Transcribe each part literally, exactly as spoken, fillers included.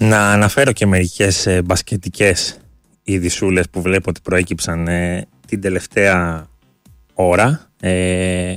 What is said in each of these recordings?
Να αναφέρω και μερικές ε, μπασκετικές ειδησούλες που βλέπω ότι προέκυψαν ε, την τελευταία ώρα. Ε,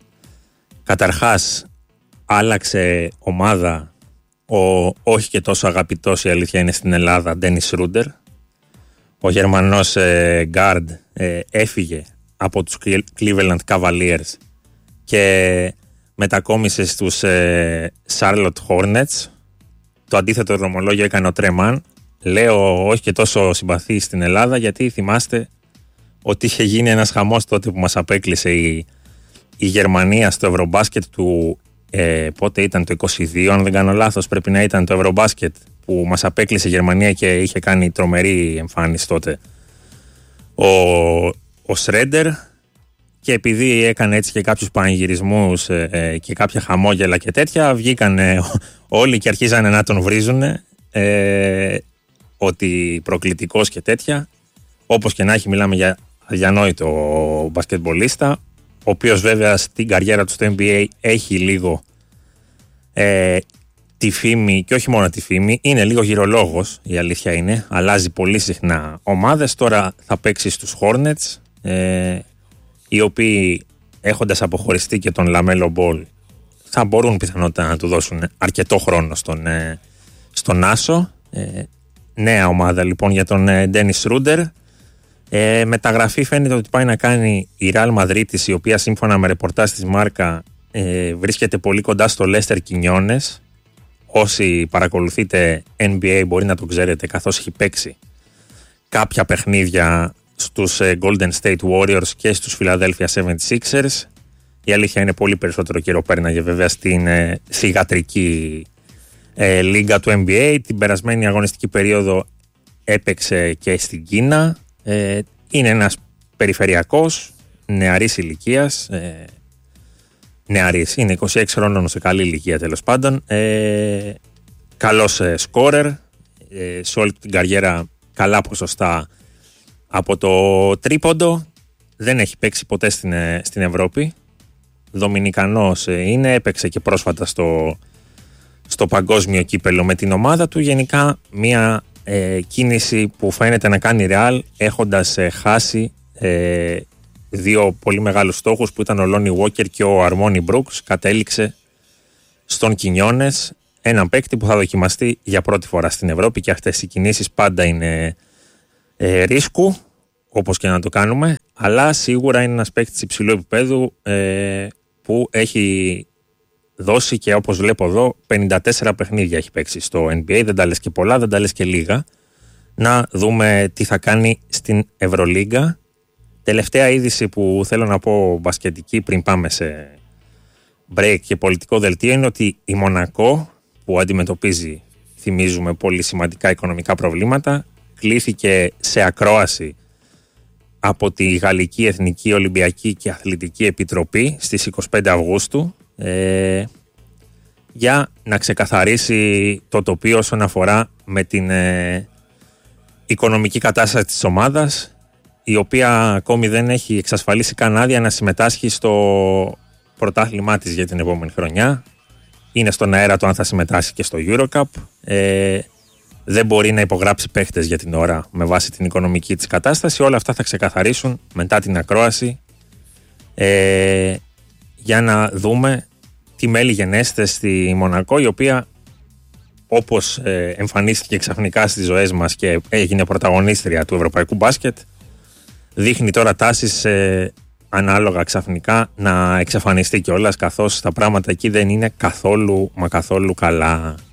καταρχάς άλλαξε ομάδα ο όχι και τόσο αγαπητός, η αλήθεια είναι, στην Ελλάδα, Ντένις Ρούντερ. Ο Γερμανός ε, guard ε, έφυγε από τους Cleveland Cavaliers και μετακόμισε στους ε, Charlotte Hornets. Το αντίθετο δρομολόγιο έκανε ο Τρεμάν. Λέω όχι και τόσο συμπαθή στην Ελλάδα, γιατί θυμάστε ότι είχε γίνει ένας χαμός τότε που μας απέκλεισε η, η Γερμανία στο Ευρωμπάσκετ του ε, πότε ήταν, το είκοσι δύο, αν δεν κάνω λάθος, πρέπει να ήταν το Ευρωμπάσκετ που μας απέκλεισε η Γερμανία και είχε κάνει τρομερή εμφάνιση τότε ο, ο Σρέντερ. Και επειδή έκανε έτσι και κάποιους πανηγυρισμούς ε, ε, και κάποια χαμόγελα και τέτοια, βγήκαν ε, όλοι και αρχίζανε να τον βρίζουν ε, ότι προκλητικός και τέτοια. Όπως και να έχει, μιλάμε για αδιανόητο μπασκετμπολίστα, ο οποίος βέβαια στην καριέρα του στο N B A έχει λίγο ε, τη φήμη, και όχι μόνο τη φήμη, είναι λίγο γυρολόγος, η αλήθεια είναι, αλλάζει πολύ συχνά ομάδες. Τώρα θα παίξει στους Hornets, ε, οι οποίοι, έχοντας αποχωριστεί και τον Λαμέλο Μπολ, θα μπορούν πιθανότατα να του δώσουν αρκετό χρόνο στον, ε, στον Άσο. Ε, νέα ομάδα λοιπόν για τον Ντένις Ρούντερ. Ε, μεταγραφή φαίνεται ότι πάει να κάνει η Ρεάλ Μαδρίτης, η οποία σύμφωνα με ρεπορτάζ της Μάρκα ε, βρίσκεται πολύ κοντά στο Λέστερ Κινιόνες. Όσοι παρακολουθείτε N B A μπορεί να το ξέρετε, καθώς έχει παίξει κάποια παιχνίδια στους ε, Golden State Warriors και στους Philadelphia seventy-sixers. Η αλήθεια είναι πολύ περισσότερο καιρό πέρναγε βέβαια στην ε, θυγατρική ε, λίγα του N B A. Την περασμένη αγωνιστική περίοδο έπαιξε και στην Κίνα. Ε, είναι ένας περιφερειακός νεαρής ηλικίας, ε, νεαρής, είναι είκοσι έξι χρόνων, σε καλή ηλικία τέλος πάντων, ε, καλός ε, σκόρερ, ε, σε όλη την καριέρα καλά ποσοστά από το τρίποντο. Δεν έχει παίξει ποτέ στην, ε, στην Ευρώπη, Δομινικανός ε, είναι, έπαιξε και πρόσφατα στο, στο παγκόσμιο κύπελο με την ομάδα του. Γενικά μια Ε, κίνηση που φαίνεται να κάνει Real, έχοντας ε, χάσει ε, δύο πολύ μεγάλους στόχους που ήταν ο Lonnie Walker και ο Αρμόνι Μπρούκς. Κατέληξε στον Κινιόνες, έναν παίκτη που θα δοκιμαστεί για πρώτη φορά στην Ευρώπη, και αυτές οι κινήσεις πάντα είναι ε, ρίσκου, όπως και να το κάνουμε, αλλά σίγουρα είναι ένας παίκτης υψηλού επίπεδου ε, που έχει δώσει, και όπως βλέπω εδώ, πενήντα τέσσερα παιχνίδια έχει παίξει στο N B A. Δεν τα λες και πολλά, δεν τα λες και λίγα. Να δούμε τι θα κάνει στην Ευρωλίγκα. Τελευταία είδηση που θέλω να πω μπασκετική πριν πάμε σε break και πολιτικό δελτίο είναι ότι η Μονακό, που αντιμετωπίζει, θυμίζουμε, πολύ σημαντικά οικονομικά προβλήματα, κλήθηκε σε ακρόαση από τη Γαλλική Εθνική Ολυμπιακή και Αθλητική Επιτροπή στις είκοσι πέντε Αυγούστου ε, για να ξεκαθαρίσει το τοπίο όσον αφορά με την ε, οικονομική κατάσταση της ομάδας, η οποία ακόμη δεν έχει εξασφαλίσει καν άδεια να συμμετάσχει στο πρωτάθλημά της για την επόμενη χρονιά. Είναι στον αέρα το αν θα συμμετάσχει και στο EuroCup. Ε, δεν μπορεί να υπογράψει παίχτες για την ώρα με βάση την οικονομική της κατάσταση. Όλα αυτά θα ξεκαθαρίσουν μετά την ακρόαση, ε, για να δούμε τι μέλη γενέστε στη Μονακό, η οποία, όπως ε, εμφανίστηκε ξαφνικά στις ζωές μας και έγινε πρωταγωνίστρια του ευρωπαϊκού μπάσκετ, δείχνει τώρα τάσεις ε, ανάλογα ξαφνικά να εξαφανιστεί κιόλας, καθώς τα πράγματα εκεί δεν είναι καθόλου μα καθόλου καλά.